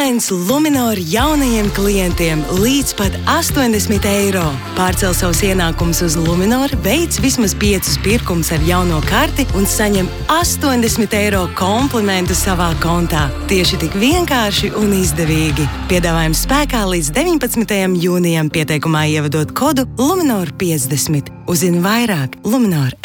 Abonents Luminor jaunajiem klientiem līdz pat 80 eiro. Pārcel savus ienākumus uz Luminor, veic vismaz 5 pirkumus ar jauno karti un saņem 80 eiro komplimentu savā kontā. Tieši tik vienkārši un izdevīgi. Piedāvājums spēkā līdz 19. jūnijam, pieteikumā ievadot kodu Luminor 50. Uzzini vairāk Luminor